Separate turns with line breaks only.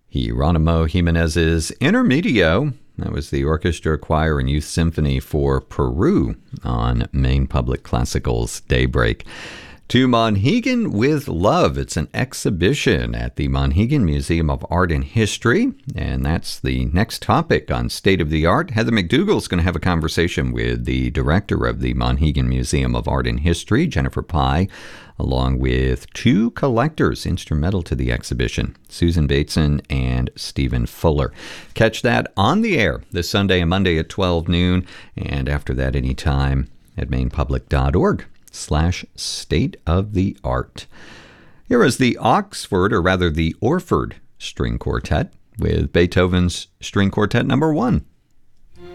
Hieronymo Jimenez's Intermedio. That was the orchestra, choir, and youth symphony for Peru on Maine Public Classical's Daybreak. To Monhegan with Love. It's an exhibition at the Monhegan Museum of Art and History, and that's the next topic on State of the Art. Heather McDougall is going to have a conversation with the director of the Monhegan Museum of Art and History, Jennifer Pye, along with two collectors instrumental to the exhibition, Susan Bateson and Stephen Fuller. Catch that on the air this Sunday and Monday at 12 noon, and after that anytime at mainepublic.org/state of the art. Here is the Oxford, or rather the Orford String Quartet with Beethoven's String Quartet No. 1.